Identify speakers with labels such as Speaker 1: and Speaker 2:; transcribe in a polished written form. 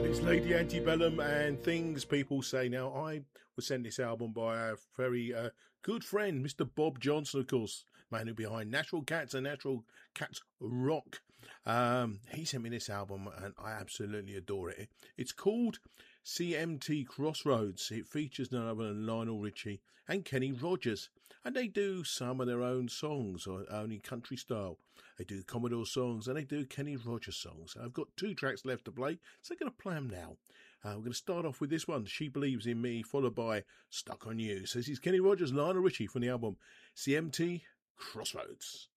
Speaker 1: It's Lady Antebellum and Things People Say. Now, I was sent this album by a very good friend, Mr. Bob Johnson, of course, man who behind Natural Cats and Natural Cats Rock. He sent me this album and I absolutely adore it. It's called CMT Crossroads. It features none other than Lionel Richie and Kenny Rogers. And they do some of their own songs, or only country style. They do Commodore songs and they do Kenny Rogers songs. I've got 2 tracks left to play, so I'm going to play them now. We're going to start off with this one, She Believes in Me, followed by Stuck on You. So this is Kenny Rogers, Lionel Richie from the album CMT Crossroads.